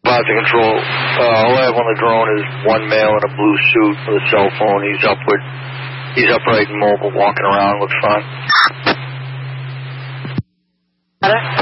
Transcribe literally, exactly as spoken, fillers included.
About to control. Uh, all I have on the drone is one male in a blue suit with a cell phone. He's upward. He's upright and mobile, walking around. Looks fine. Got it?